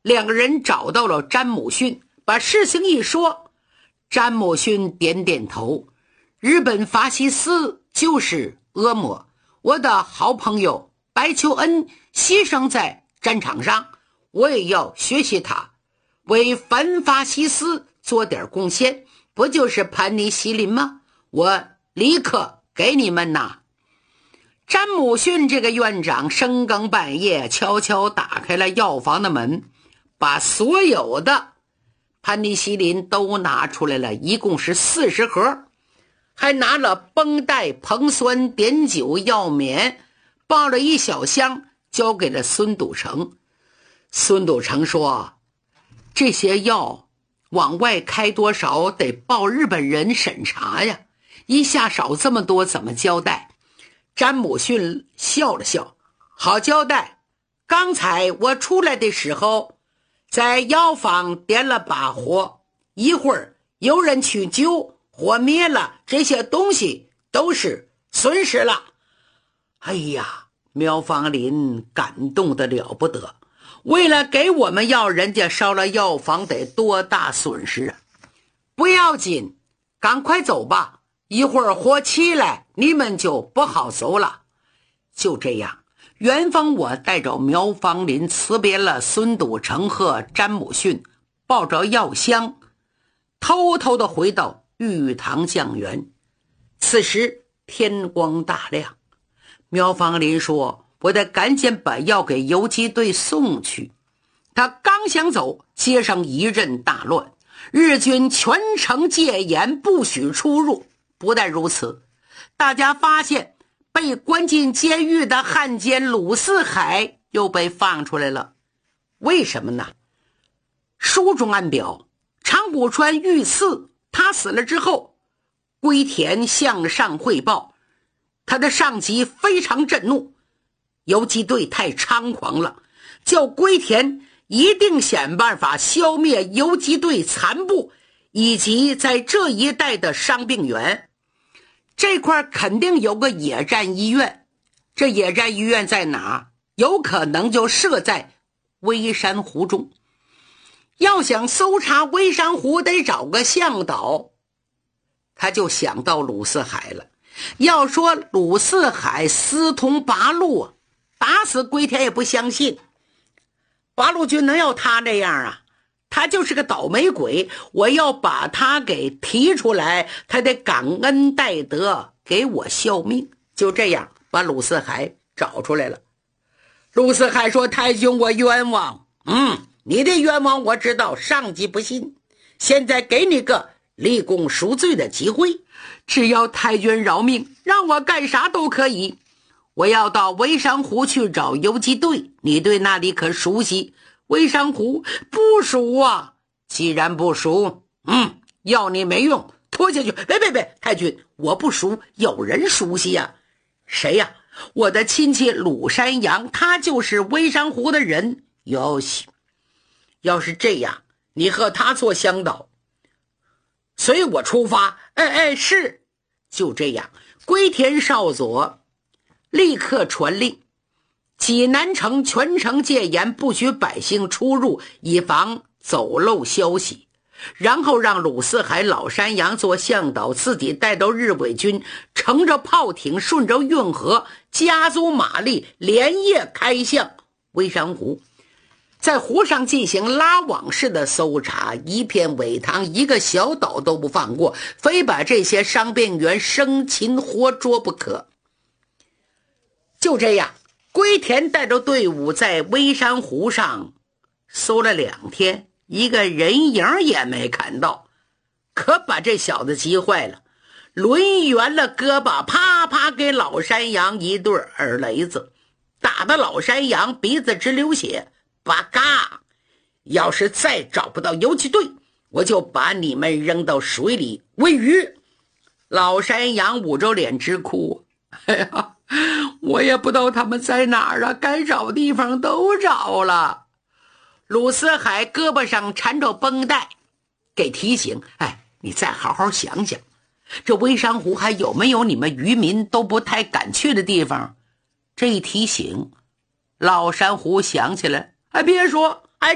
两个人找到了詹姆逊，把事情一说。詹姆逊点点头，日本法西斯就是恶魔，我的好朋友白求恩牺牲在战场上，我也要学习他，为反法西斯做点贡献，不就是潘尼西林吗？我立刻给你们拿。詹姆逊这个院长深更半夜悄悄打开了药房的门，把所有的潘尼西林都拿出来了，一共是40盒，还拿了绷带、硼酸、碘酒、药棉，抱了一小箱交给了孙笃成。孙笃成说，这些药往外开多少得报日本人审查呀，一下少这么多怎么交代？詹姆逊笑了笑，好交代，刚才我出来的时候在药房点了把火，一会儿有人去救，火灭了，这些东西都是损失了。哎呀，苗芳林感动得了不得，为了给我们药，人家烧了药房得多大损失啊！不要紧，赶快走吧，一会儿火起来你们就不好走了。就这样，元丰我带着苗芳林辞别了孙笃成和詹姆逊，抱着药箱偷偷地回到玉堂酱园。此时天光大亮，苗芳林说，我得赶紧把药给游击队送去。他刚想走，街上一阵大乱，日军全城戒严，不许出入。不但如此，大家发现被关进监狱的汉奸鲁四海又被放出来了。为什么呢？书中暗表，长谷川遇刺，他死了之后，龟田向上汇报，他的上级非常震怒，游击队太猖狂了，叫龟田一定想办法消灭游击队残部以及在这一带的伤病员。这块肯定有个野战医院，这野战医院在哪？有可能就设在微山湖中。要想搜查微山湖，得找个向导。他就想到鲁四海了。要说鲁四海私通八路，打死龟田也不相信。八路军能要他这样啊？他就是个倒霉鬼，我要把他给提出来，他得感恩戴德，给我效命。就这样把鲁四海找出来了。鲁四海说，太君我冤枉，你的冤枉我知道，上级不信，现在给你个立功赎罪的机会，只要太君饶命，让我干啥都可以。我要到微山湖去找游击队，你对那里可熟悉？微山湖不熟啊。既然不熟，要你没用，拖下去。别，太君，我不熟，有人熟悉呀。谁呀？我的亲戚鲁山阳，他就是微山湖的人。要是这样，你和他做向导，随我出发。是。就这样，龟田少佐立刻传令，济南城全城戒严，不许百姓出入，以防走漏消息。然后让鲁四海、老山羊做向导，自己带着日伪军，乘着炮艇，顺着运河，加足马力，连夜开向微山湖，在湖上进行拉网式的搜查，一片苇塘，一个小岛都不放过，非把这些伤病员生擒活捉不可。就这样，龟田带着队伍在微山湖上搜了2天，一个人影也没看到，可把这小子急坏了，抡圆了胳膊，啪啪给老山羊一对耳雷子，打得老山羊鼻子直流血。吧嘎！要是再找不到游击队，我就把你们扔到水里喂鱼。老山羊捂着脸直哭。我也不知道他们在哪儿啊，该找地方都找了。鲁四海胳膊上缠着绷带，给提醒，你再好好想想，这微山湖还有没有你们渔民都不太敢去的地方？这一提醒，老山湖想起来，别说，